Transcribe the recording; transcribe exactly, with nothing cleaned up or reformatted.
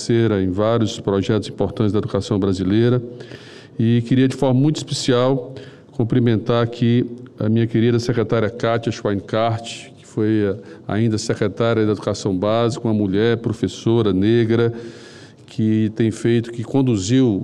parceira em vários projetos importantes da educação brasileira. E queria, de forma muito especial, cumprimentar aqui a minha querida secretária Kátia Schweinkart, que foi ainda secretária da Educação Básica, uma mulher, professora negra, que tem feito, que conduziu